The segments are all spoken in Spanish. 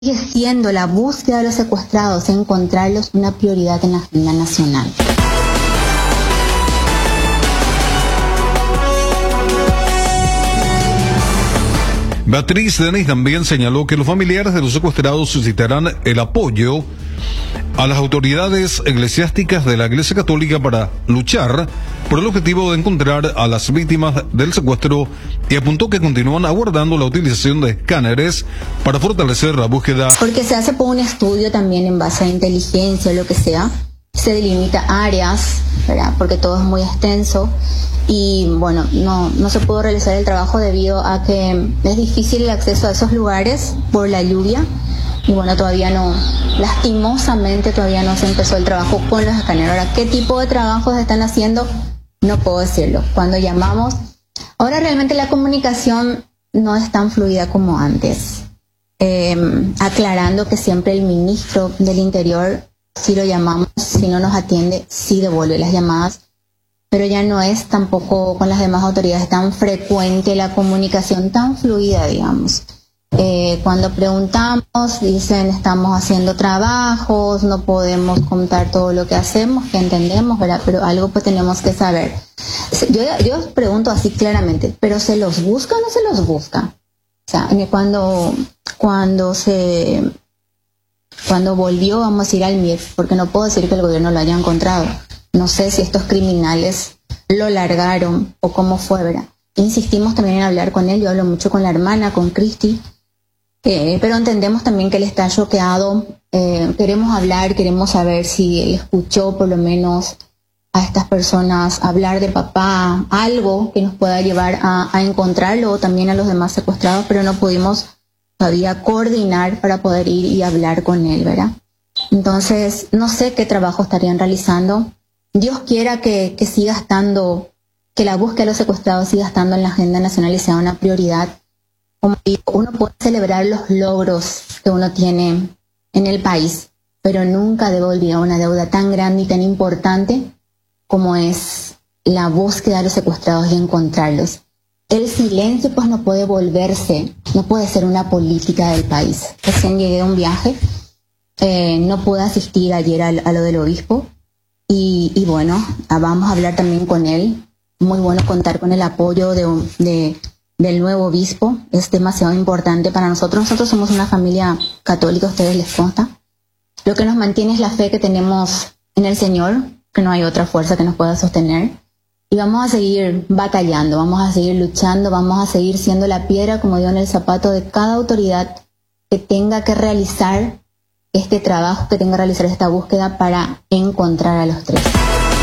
Sigue siendo la búsqueda de los secuestrados, encontrarlos, una prioridad en la agenda nacional. Beatriz Denis también señaló que los familiares de los secuestrados suscitarán el apoyo a las autoridades eclesiásticas de la Iglesia Católica para luchar por el objetivo de encontrar a las víctimas del secuestro, y apuntó que continúan aguardando la utilización de escáneres para fortalecer la búsqueda. Porque se hace por un estudio también en base a inteligencia o lo que sea, se delimita áreas, ¿verdad? Porque todo es muy extenso y bueno, no se pudo realizar el trabajo debido a que es difícil el acceso a esos lugares por la lluvia. Y bueno, lastimosamente todavía no se empezó el trabajo con los escáneres. Ahora, ¿qué tipo de trabajos están haciendo? No puedo decirlo. Cuando llamamos, ahora realmente la comunicación no es tan fluida como antes. Aclarando que siempre el ministro del Interior, si lo llamamos, si no nos atiende, sí devuelve las llamadas. Pero ya no es tampoco con las demás autoridades tan frecuente la comunicación tan fluida, digamos. Cuando preguntamos, dicen estamos haciendo trabajos, no podemos contar todo lo que hacemos, que entendemos, ¿verdad? Pero algo pues tenemos que saber. Yo pregunto así claramente, ¿pero se los busca o no se los busca? O sea, cuando volvió, vamos a decir, al MIR, porque no puedo decir que el gobierno lo haya encontrado. No sé si estos criminales lo largaron o cómo fue, ¿verdad? Insistimos también en hablar con él, yo hablo mucho con la hermana, con Cristi, pero entendemos también que él está choqueado. Queremos hablar, queremos saber si él escuchó por lo menos a estas personas hablar de papá, algo que nos pueda llevar a encontrarlo, o también a los demás secuestrados, pero no pudimos todavía coordinar para poder ir y hablar con él, ¿verdad? Entonces, no sé qué trabajo estarían realizando. Dios quiera que siga estando, que la búsqueda de los secuestrados siga estando en la agenda nacional y sea una prioridad. Como digo, uno puede celebrar los logros que uno tiene en el país, pero nunca debe olvidar una deuda tan grande y tan importante como es la búsqueda de los secuestrados y encontrarlos. El silencio pues no puede ser una política del país. Recién llegué de un viaje, no pude asistir ayer a lo del obispo y bueno, vamos a hablar también con él. Muy bueno contar con el apoyo del nuevo obispo, es demasiado importante para nosotros. Nosotros somos una familia católica, a ustedes les consta. Lo que nos mantiene es la fe que tenemos en el Señor, que no hay otra fuerza que nos pueda sostener. Y vamos a seguir batallando, vamos a seguir luchando, vamos a seguir siendo la piedra, como digo, en el zapato de cada autoridad que tenga que realizar este trabajo, que tenga que realizar esta búsqueda para encontrar a los tres.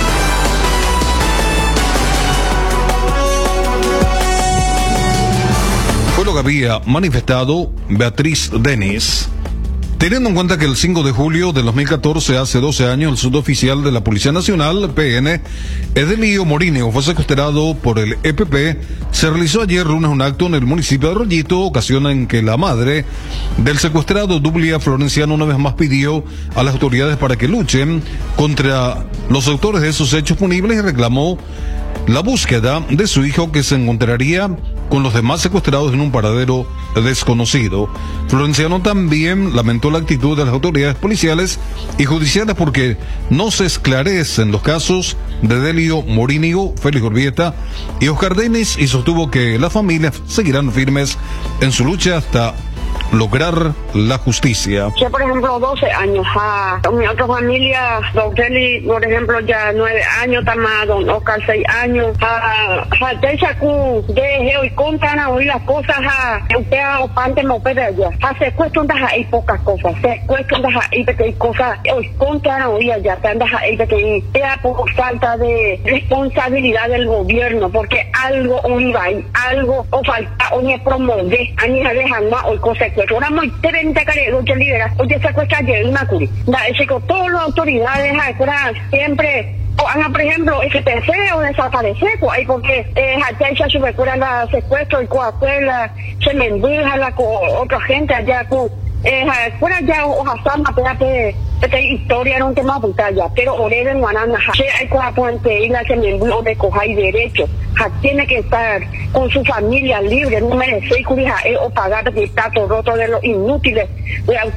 Fue lo que había manifestado Beatriz Denis. Teniendo en cuenta que el 5 de julio de 2014, hace 12 años, el suboficial de la Policía Nacional, PN, Edelio Morínigo, fue secuestrado por el EPP, se realizó ayer lunes un acto en el municipio de Rollito, ocasión en que la madre del secuestrado, Dublia Florenciano, una vez más pidió a las autoridades para que luchen contra los autores de esos hechos punibles y reclamó la búsqueda de su hijo, que se encontraría con los demás secuestrados en un paradero desconocido. Florenciano también lamentó la actitud de las autoridades policiales y judiciales porque no se esclarecen los casos de Delio Morínigo, Félix Urbieta y Oscar Denis, y sostuvo que las familias seguirán firmes en su lucha hasta lograr la justicia. Yo, por ejemplo, 12 años, mi otra familia, don Félix, por ejemplo, ya 9 años, don Oscar 6 años, de hoy contan a oír las cosas, usted opante no puede allá, secuestro hay pocas cosas, secuestro ahí porque hay cosas, hoy contan a oír allá, ahí porque sea por falta de responsabilidad del gobierno, porque algo hoy va, algo o falta, hoy es promover, ni se dejan más, hoy cosas. Ahora muy 30 careros que lidera, hoy se secuestra ayer una curi. Todas las autoridades siempre, por ejemplo, FTC o desaparecer, ahí porque ya se recuerda la secuestro y coacuela, se mendiga la otra gente allá, fuera ya o Hassan, Esta historia no te más pantalla, pero oré en Guanana, hay cosas puente y la que me envió de coja y derecho, tiene que estar con su familia libre, no merece curija o pagar porque está todo roto de los inútiles,